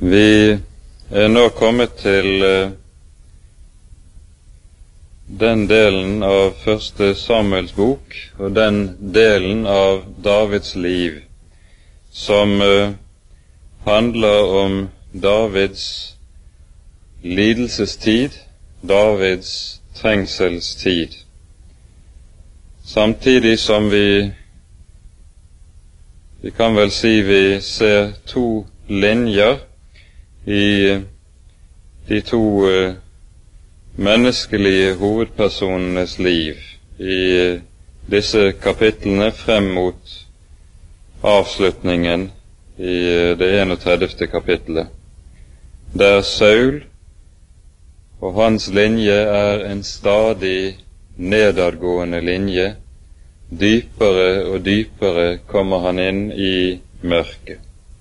Vi er nå kommet til den delen av første Samuels bok og den delen av Davids liv som handler om Davids lidelsestid, Davids trengselstid. Samtidig som vi kan vel si vi ser to linjer i de to menneskelige hovedpersonenes liv i disse kapitlene frem mot avslutningen i det 31. kapittelet, der Saul og hans linje er en stadig nedadgående linje. Dypere og dypere kommer han inn i mørket.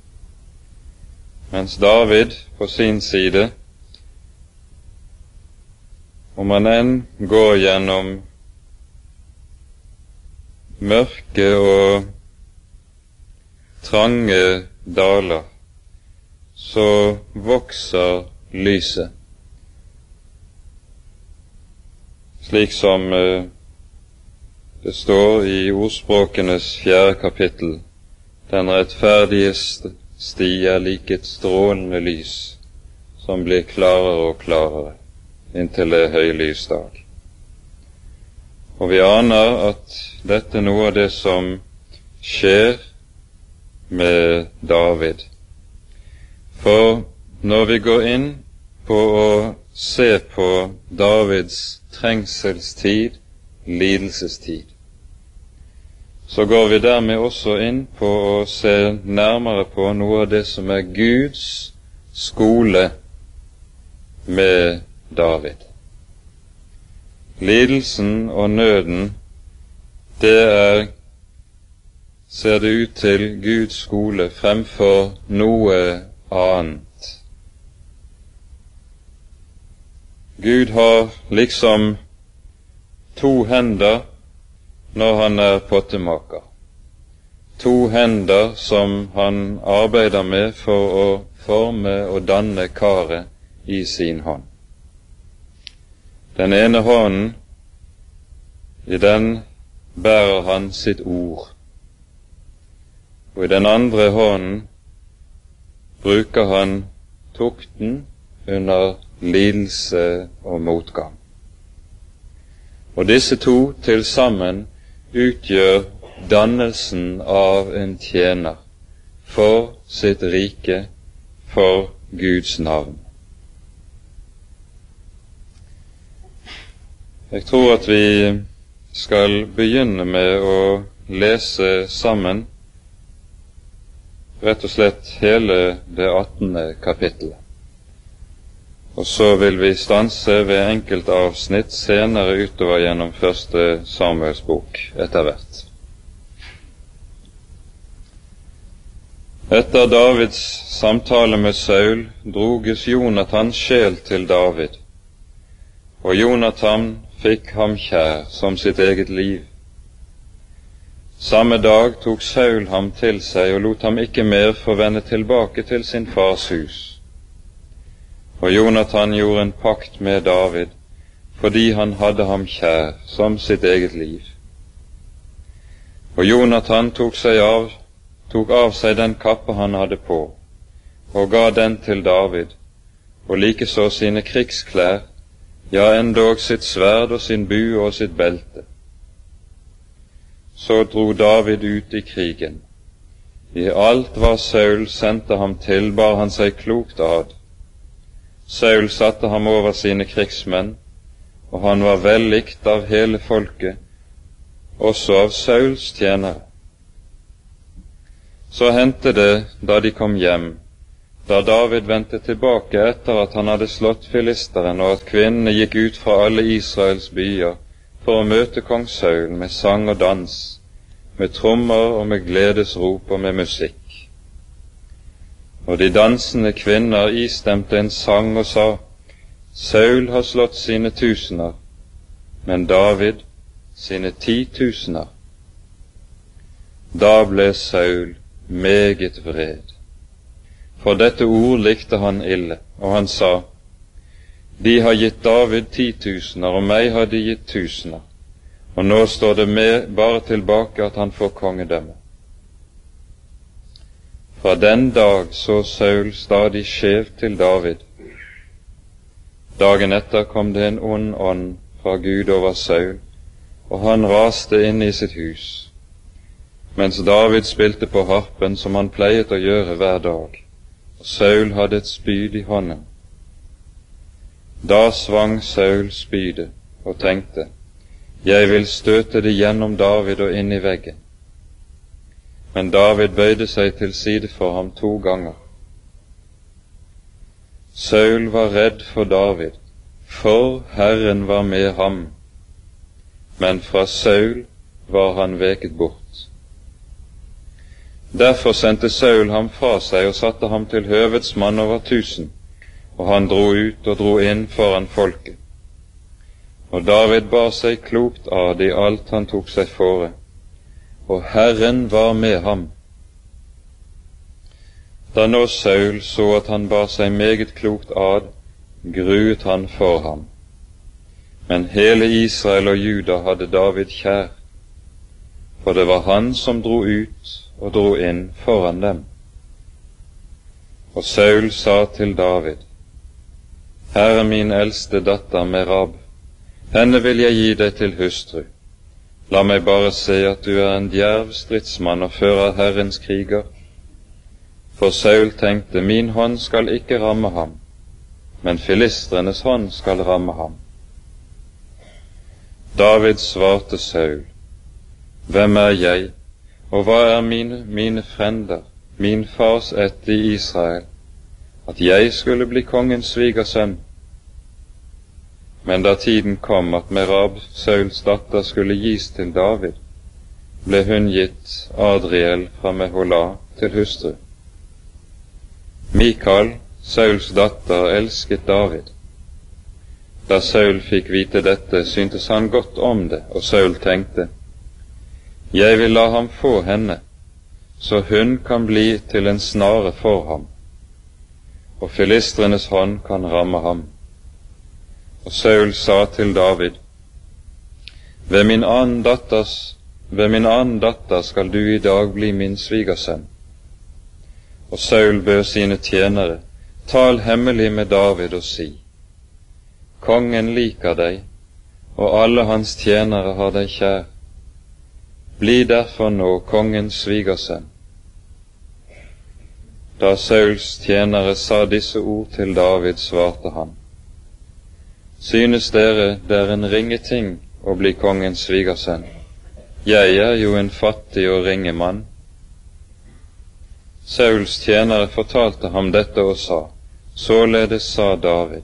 Mens David på sin side, om han enn går gjennom mørke og trange daler, så vokser lyset, slik som det står i Ordspråkenes 4. kapittel, den rettferdige sti er lik et strålende lys, som blir klarere og klarere inntil det høylysdag. Og vi aner at dette er noe av det som skjer med David. For når vi går inn på å se på Davids trengselstid, lidelsestid, så går vi dermed også inn på å se nærmere på noe av det som er Guds skole med David. Lidelsen og nøden, det ser det ut til Guds skole fremfor noe annet. Gud har liksom to hender når han er pottemaker, to hender som han arbeider med for å forme og danne karet i sin hånd. Den ene hånden, i den bærer han sitt ord, og i den andre hånden bruker han tukten under lidelse og motgang. Og disse to til sammen utgjør dannelsen av en tjener for sitt rike, for Guds navn. Jeg tror at vi skal begynne med å lese sammen rett og slett hele det 18. kapittelet. Og så vil vi stanse ved enkelte avsnitt senere utover gjennom første Samuels bok etter hvert. Etter Davids samtale med Saul droges Jonatans sjel til David, og Jonatan fikk ham kjær som sitt eget liv. Samme dag tok Saul ham til seg og lot ham ikke mer få vende tilbake til sin fars hus. Og Jonatan gjorde en pakt med David, fordi han hadde ham kjær som sitt eget liv. Og Jonatan tok av seg den kappe han hadde på, og ga den til David, og likeså sine krigsklær, ja, endog sitt sverd og sin bue og sitt belte. Så dro David ut i krigen. I alt hva Saul sendte ham til, bar han seg klokt ad. Saul satte ham over sine krigsmenn, og han var vellikt av hele folket, også av Sauls tjenere. Så hendte det, da de kom hjem, da David vendte tilbake etter at han hadde slått filisteren, og at kvinnene gikk ut fra alle Israels byer for å møte kong Saul med sang og dans, med trommer og med gledesrop og med musikk. Og de dansende kvinner istemte en sang og sa, Saul har slått sine 1000, men David sine 10 000. Da ble Saul meget vred. for dette ord likte han ille, og han sa, de har gitt David 10 000, og meg har de gitt 1000, og nå står det med bare tilbake at han får kongedømme. Fra den dag så Saul stadig skjevt til David. Dagen etter kom det en ond ånd fra Gud over Saul, og han raste inn i sitt hus, mens David spilte på harpen som han pleiet å gjøre hver dag, og Saul hadde et spyd i hånden. Da svang Saul spydet og tenkte, jeg vil støte det gjennom David og inn i veggen. Men David bøyde seg til side for ham 2 ganger. Saul var redd for David, for Herren var med ham, men fra Saul var han veket bort. Derfor sendte Saul ham fra seg og satte ham til høvedsmann over 1000, og han dro ut og dro inn foran folket. Og David bar seg klokt ad i alt han tok seg fore, og Herren var med ham. Da nå Saul så at han bar seg meget klokt ad, gruet han for ham. Men hele Israel og Juda hadde David kjær, for det var han som dro ut og dro inn foran dem. Og Saul sa til David, her er min eldste datter Merab, henne vil jeg gi deg til hustru. La meg bare se at du er en djerv stridsmann og fører Herrens kriger. For Saul tenkte, min hånd skal ikke ramme ham, men filistrenes hånd skal ramme ham. David svarte Saul, hvem er jeg, og hva er mine frender, min fars ett i Israel, at jeg skulle bli kongens svigersønn? Men da tiden kom at Merab, Sauls datter, skulle gis til David, ble hun gitt Adriel fra Mehola til hustru. Mikal, Sauls datter, elsket David. Da Saul fikk vite dette, syntes han godt om det, og Saul tenkte, jeg vil la ham få henne, så hun kan bli til en snare for ham, og filistrenes hånd kan ramme ham. Og Saul sa til David, ved min annen datter skal du i dag bli min svigersønn. Og Saul bød sine tjenere, tal hemmelig med David og si, kongen liker deg, og alle hans tjenere har deg kjær. Bli derfor nå kongens svigersønn. Da Sauls tjenere sa disse ord til David, svarte han, synes dere det er en ringe ting å bli kongens svigersønn? Jeg er jo en fattig og ringe mann. Sauls tjenere fortalte ham dette og sa, således sa David.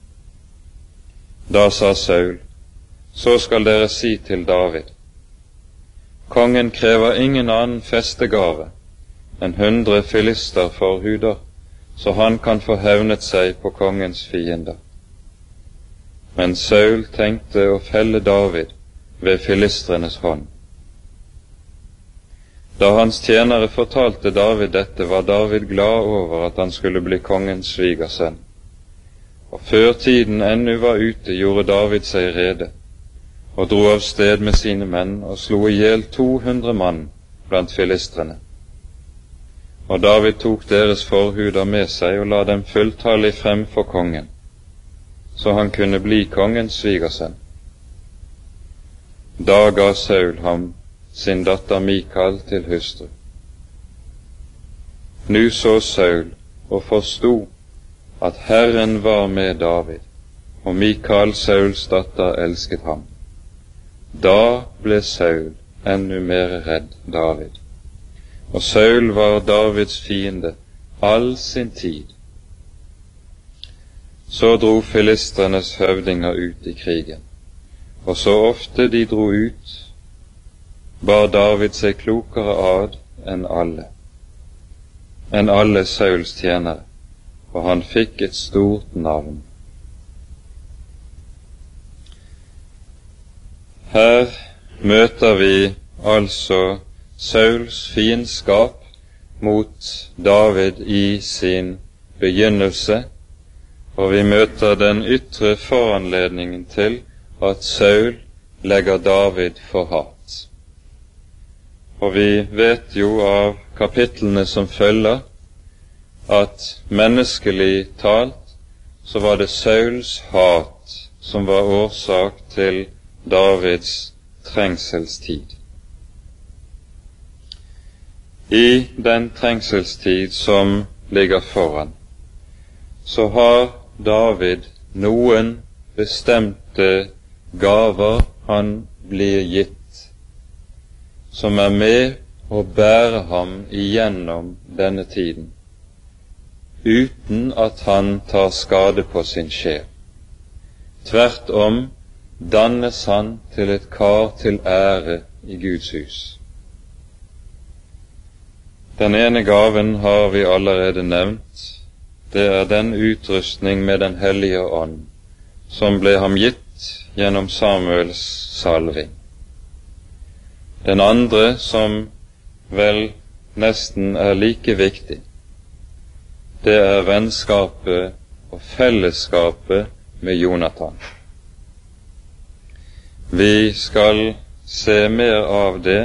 Da sa Saul, så skal dere si til David, kongen krever ingen annen festegave enn 100 filisterforhuder, så han kan få hevnet seg på kongens fiender. Men Saul tenkte å felle David ved filistrenes hånd. Da hans tjenere fortalte David dette, var David glad over at han skulle bli kongens svigersønn. Og før tiden ennå var ute, gjorde David seg rede, og dro av sted med sine menn og slo i hjel 200 mann blant filistrene. Og David tok deres forhuder med seg og la dem fulltallig frem for kongen, så han kunne bli kongens svigersønn. Da ga Saul ham sin datter Mikal til hustru. Nu så Saul og forstod at Herren var med David, og Mikal, Sauls datter, elsket ham. Da ble Saul ennå mer redd David, og Saul var Davids fiende all sin tid. Så dro filistrenes høvdinger ut i krigen, og så ofte de dro ut, bar David seg klokere ad enn alle Sauls tjenere, og han fikk et stort navn. Her møter vi altså Sauls fiendskap mot David i sin begynnelse, og vi møter den ytre foranledningen til at Saul legger David for hat. Og vi vet jo av kapitlene som følger, at menneskelig talt så var det Sauls hat som var årsak til Davids trengselstid. I den trengselstid som ligger foran, så har David noen bestemte gaver han blir gitt, som er med å bære ham igjennom denne tiden, uten at han tar skade på sin sjel. Tvert om dannes han til et kar til ære i Guds hus. Den ene gaven har vi allerede nevnt. Det er den utrustning med Den hellige ånd som ble ham gitt gjennom Samuels salving. Den andre, som vel nesten er like viktig, det er vennskapet og fellesskapet med Jonathan. Vi skal se mer av det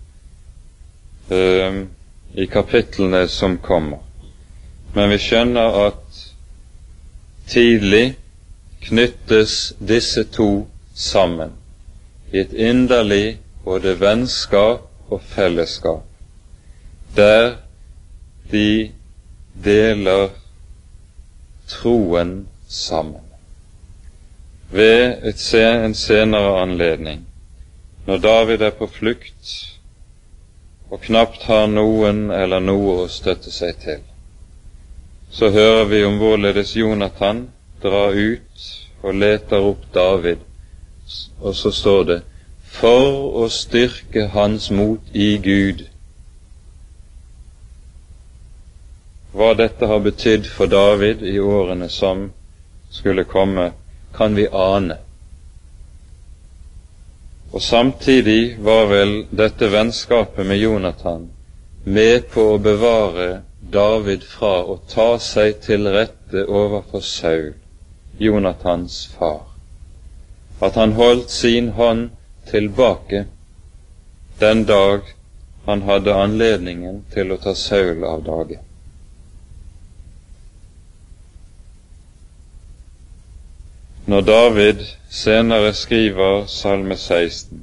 i kapitlene som kommer, men vi skjønner at tidlig knyttes disse to sammen i et inderlig både vennskap og fellesskap, der de deler troen sammen. Ved en senere anledning, når David er på flukt og knapt har noen eller noe å støtte seg til, så hører vi om hvorledes Jonathan drar ut og leter opp David, og så står det: for å styrke hans mot i Gud. Hva dette har betydd for David i årene som skulle komme, kan vi ane. Og samtidig var vel dette vennskapet med Jonathan med på å bevare David fra å ta seg til rette overfor Saul, Jonathans far, at han holdt sin hånd tilbake den dag han hadde anledningen til å ta Saul av dage. Når David senere skriver Salme 16,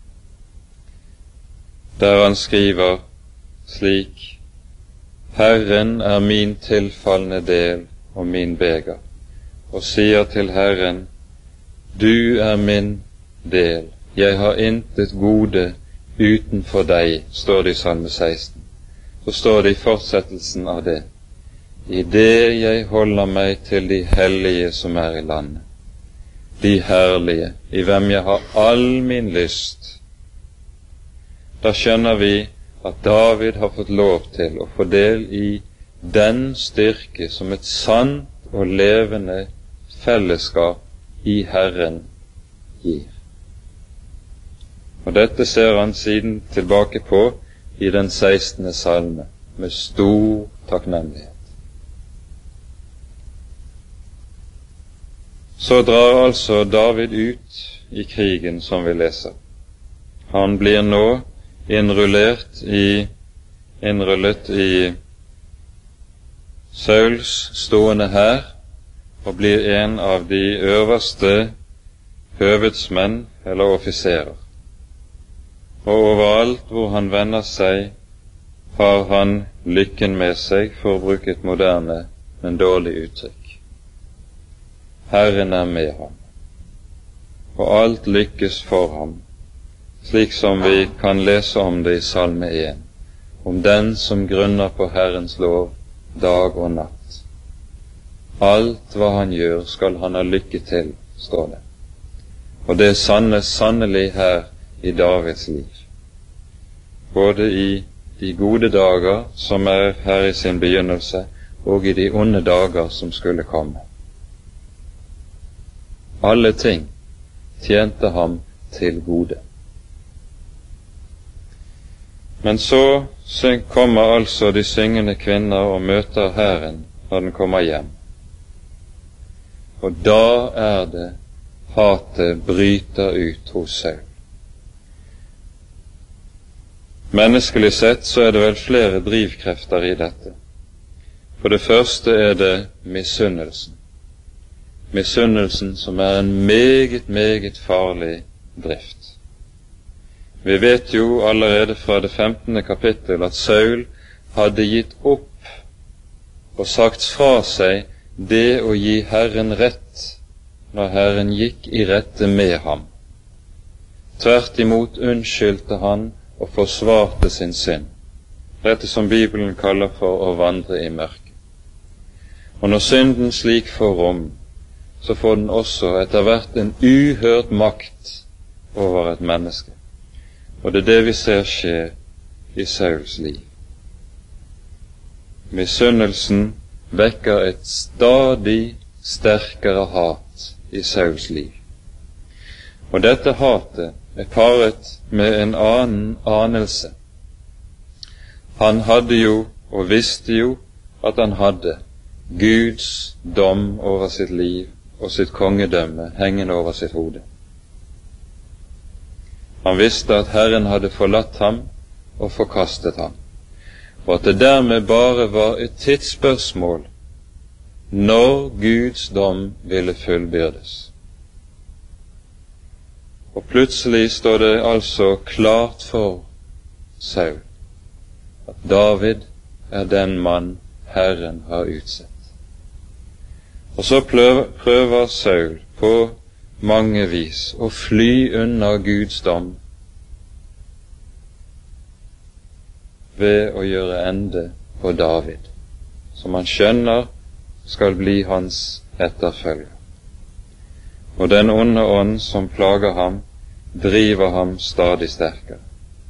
der han skriver slik: Herren er min tilfallende del og min beger, og sier til Herren: du er min del, jeg har intet gode utenfor deg, står det i Salme 16. Så står det i fortsettelsen av det: i det jeg holder meg til de hellige som er i landet, de herlige, i hvem jeg har all min lyst. Da skjønner vi at David har fått lov til å få del i den styrke som et sant og levende fellesskap i Herren gir. Og dette ser han siden tilbake på i den 16. salme med stor takknemlighet. Så drar altså David ut i krigen, som vi leser. Han blir nå innrullet i Sauls stående hær, og blir en av de øverste høvedsmenn eller offiserer. Og overalt hvor han vender seg, har han lykken med seg, for å bruke et moderne, men dårlig uttrykk. Herren er med ham, og alt lykkes for ham, slik som vi kan lese om det i Salme 1, om den som grunner på Herrens lov dag og natt. Alt hva han gjør, skal han ha lykke til, står det. Og det sannes sannelig her i Davids liv, både i de gode dager som er her i sin begynnelse, og i de onde dager som skulle komme. Alle ting tjente ham til gode. Men så kommer altså de syngende kvinner og møter Herren når den kommer hjem. Og da er det hatet bryter ut hos Saul. Menneskelig sett så er det vel flere drivkrefter i dette. For det første er det misunnelsen. Misunnelsen som er en meget, meget farlig drift. Vi vet jo allerede fra det 15. kapittel at Saul hadde gitt opp og sagt fra seg det å gi Herren rett når Herren gikk i rette med ham. Tvert imot unnskyldte han og forsvarte sin synd, dette som Bibelen kaller for å vandre i mørket. Og når synden slik får rom, så får den også etter hvert en uhørt makt over et menneske. Og det er det vi ser skje i Sauls liv. Misunnelsen vekker et stadig sterkere hat i Sauls liv. Og dette hatet er paret med en annen anelse. Han hadde jo, og visste jo, at han hadde Guds dom over sitt liv og sitt kongedømme hengende over sitt hode. Han visste at Herren hadde forlatt ham og forkastet ham, og at det dermed bare var et tidsspørsmål når Guds dom ville fullbyrdes. Og plutselig står det altså klart for Saul at David er den mann Herren har utsett. Og så prøver Saul på mange vis å fly unna Guds dom ved å gjøre ende på David, som han skjønner skal bli hans etterfølger. Og den onde ånd som plager ham, driver ham stadig sterkere.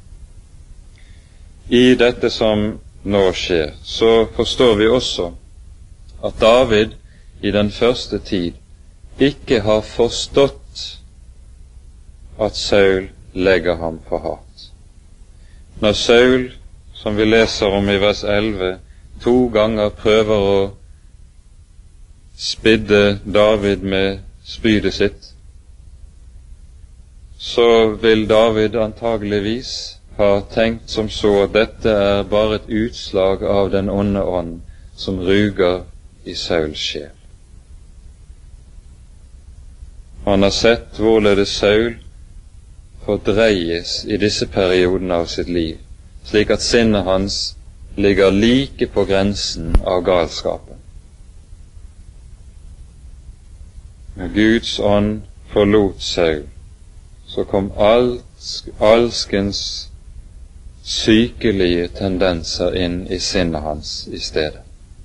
I dette som nå skjer, så forstår vi også at David i den første tid ikke har forstått at Saul legger ham for hat. Når Saul, som vi leser om i vers 11, 2 ganger prøver å spidde David med spydet sitt, så vil David antageligvis ha tenkt som så at dette er bare et utslag av den onde ånd som ruger i Sauls sjel. Han har sett hvorledes Saul fordreies i disse periodene av sitt liv, slik at sinnet hans ligger like på grensen av galskapen. Når Guds ånd forlot Saul, så kom alskens sykelige tendenser inn i sinnet hans i stedet.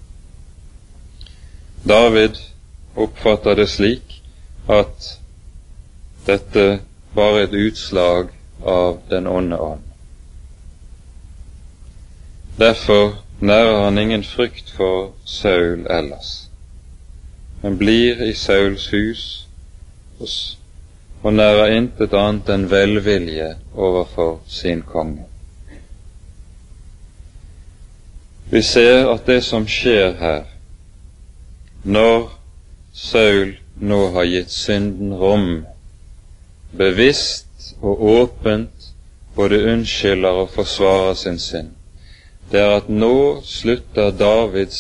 David oppfatter det slik at dette var et utslag av den onde ånd. Derfor nærer han ingen frykt for Saul ellers, men blir i Sauls hus og nærer intet annet enn velvilje overfor sin konge. Vi ser at det som skjer her, når Saul nå har gitt synden rom, bevisst og åpent både unnskylder og forsvarer sin synd, det er at nå slutter Davids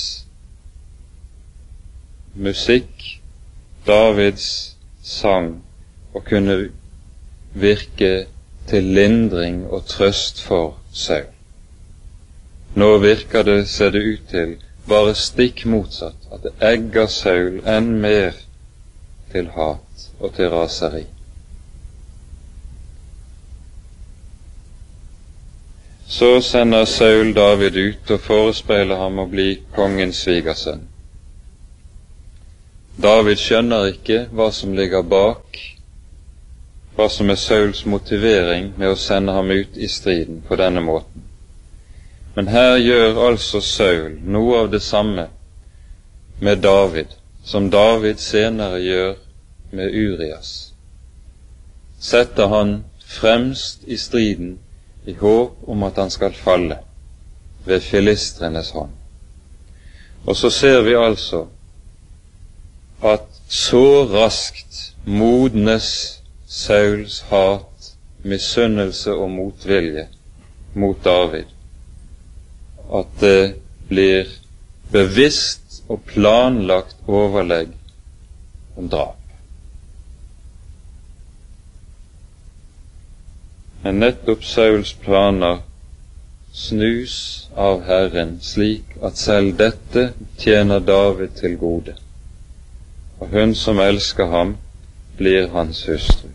musikk, Davids sang, å kunne virke til lindring og trøst for Saul. Nå virker det, ser det ut til, bare stikk motsatt, at det egger Saul enn mer til hat og til raseri. Så sender Saul David ut og forespeiler ham å bli kongens svigersønn. David skjønner ikke hva som ligger bak, hva som er Sauls motivering med å sende ham ut i striden på denne måten. Men her gjør altså Saul noe av det samme med David, som David senere gjør med Urias. Setter han fremst i striden i håp om at han skal falle ved filistrenes hånd. Og så ser vi altså at så raskt modnes Sauls hat, misunnelse og motvilje mot David, at det blir bevisst og planlagt overlegg om drap. Men nettopp Sauls planer snus av Herren slik at selv dette tjener David til gode, og hun som elsker ham blir hans hustru.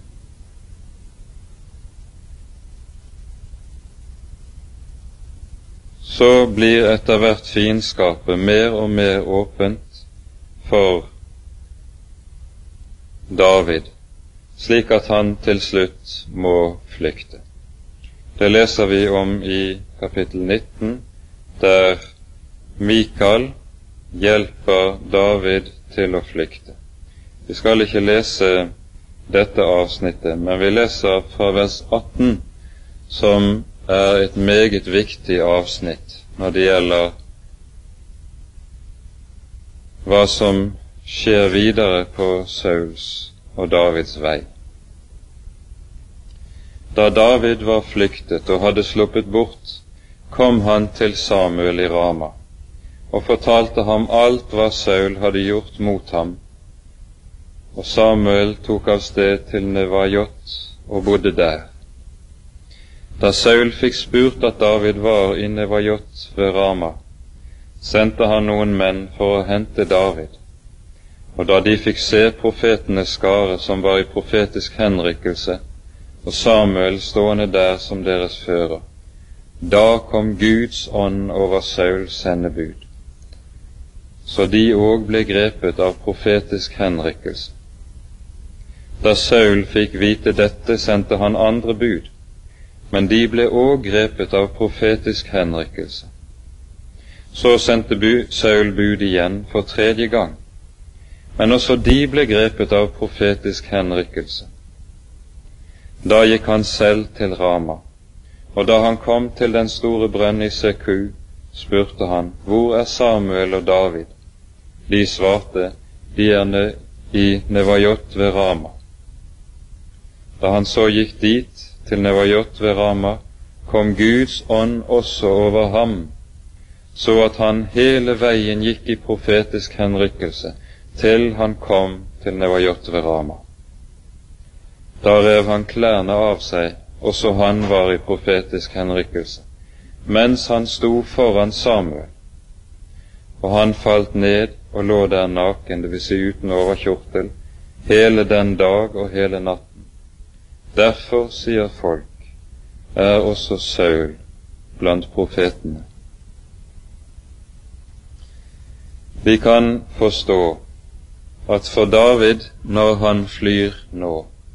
Så blir etter hvert fiendskapet mer og mer åpent for David, slik at han til slutt må flykte. Det leser vi om i kapittel 19, der Mikal hjelper David til å flykte. Vi skal ikke lese dette avsnittet, men vi leser fra vers 18, som er et meget viktig avsnitt når det gjelder hva som skjer videre på Sauls og Davids vei. Da David var flyktet og hadde sluppet bort, kom han til Samuel i Rama og fortalte ham alt hva Saul hadde gjort mot ham. Og Samuel tok av sted til Nevajot og bodde der. Da Saul fikk spurt at David var i Nevajot ved Rama, sendte han noen menn for å hente David. Og da de fikk se profetenes skare som var i profetisk henrykkelse, og Samuel stående der som deres fører, da kom Guds ånd over Sauls sendebud, så de òg ble grepet av profetisk henrykkelse. Da Saul fikk vite dette, sendte han andre bud, men de ble òg grepet av profetisk henrykkelse. Så sendte Saul bud igjen for tredje gang, men også de ble grepet av profetisk henrykkelse. Da gikk han selv til Rama, og da han kom til den store brønn i Seku, spurte han, hvor er Samuel og David? De svarte, de er i Nevajot ved Rama. Da han så gikk dit, til Nevajot ved Rama, kom Guds ånd også over ham, så at han hele veien gikk i profetisk henrykkelse, til han kom til Nevajot ved Rama. Da rev han klærne av seg, også han var i profetisk henrykkelse, mens han sto foran Samuel, og han falt ned og lå der naken, det vil si uten overkjortel, hele den dag og hele natten. Derfor, sier folk, er også Saul blant profetene. Vi kan forstå at for David, når han flyr nå,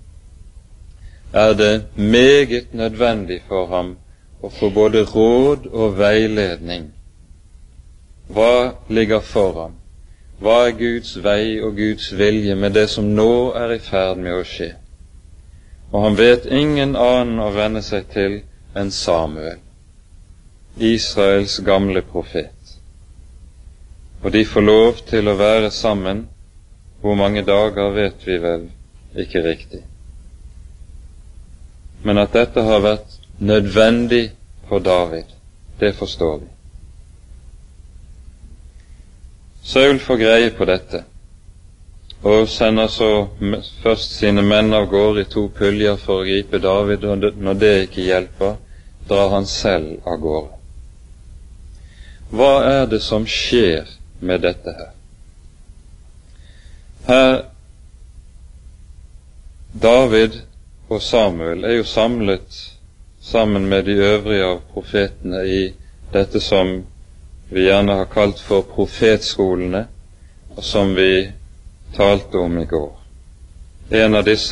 er det meget nødvendig for ham å få både råd og veiledning. Hva ligger foran? Hva er Guds vei og Guds vilje med det som nå er i ferd med å skje? Og han vet ingen annen å vende seg til enn Samuel, Israels gamle profet. Og de får lov til å være sammen, hvor mange dager vet vi vel ikke riktig. Men at dette har vært nødvendig for David, det forstår vi. Saul får greie på dette, og sender så først sine menn av gårde i 2 puljer for å gripe David, og når det ikke hjelper, drar han selv av gårde. Hva er det som skjer med dette her? Her David og Samuel er jo samlet sammen med de øvrige av profetene i dette som vi gjerne har kalt for profetskolene, og som vi talte om i går. En av disse